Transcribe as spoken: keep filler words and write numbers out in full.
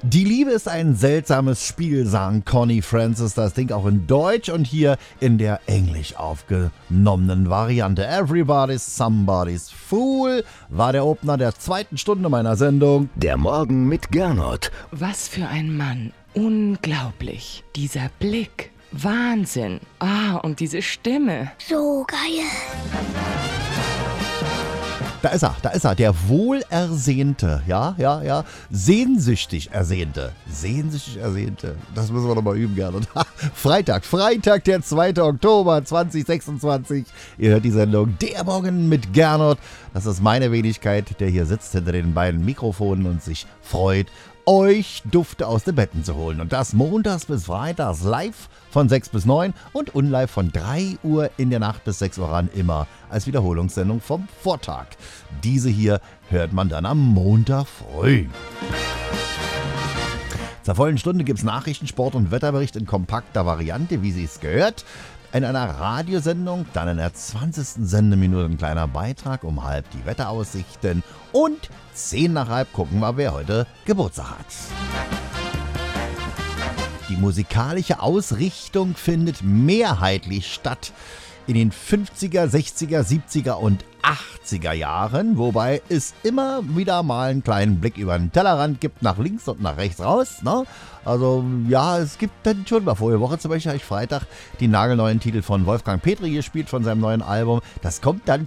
Die Liebe ist ein seltsames Spiel, sang Connie Francis, das Ding auch in Deutsch und hier in der englisch aufgenommenen Variante. Everybody's Somebody's Fool war der Opener der zweiten Stunde meiner Sendung. Der Morgen mit Gernot. Was für ein Mann. Unglaublich. Dieser Blick. Wahnsinn. Ah, und diese Stimme. So geil. Da ist er, da ist er, der wohlersehnte, ja, ja, ja, sehnsüchtig ersehnte, sehnsüchtig ersehnte, das müssen wir noch mal üben, Gernot. Freitag, Freitag, der zweite Oktober zweitausendsechsundzwanzig, ihr hört die Sendung Der Morgen mit Gernot, das ist meine Wenigkeit, der hier sitzt hinter den beiden Mikrofonen und sich freut, euch Dufte aus den Betten zu holen. Und das montags bis freitags live von sechs bis neun und unlive von drei Uhr in der Nacht bis sechs Uhr ran, immer als Wiederholungssendung vom Vortag. Diese hier hört man dann am Montag früh. Zur vollen Stunde gibt es Nachrichten, Sport und Wetterbericht in kompakter Variante, wie sie es gehört. In einer Radiosendung, dann in der zwanzigsten Sendeminute ein kleiner Beitrag, um halb die Wetteraussichten und zehn nach halb gucken wir, wer heute Geburtstag hat. Die musikalische Ausrichtung findet mehrheitlich statt in den fünfziger, sechziger, siebziger und achtziger Jahren, wobei es immer wieder mal einen kleinen Blick über den Tellerrand gibt, nach links und nach rechts raus, ne? Also ja, es gibt dann schon mal vorige Woche zum Beispiel, habe ich Freitag die nagelneuen Titel von Wolfgang Petri gespielt von seinem neuen Album. Das kommt dann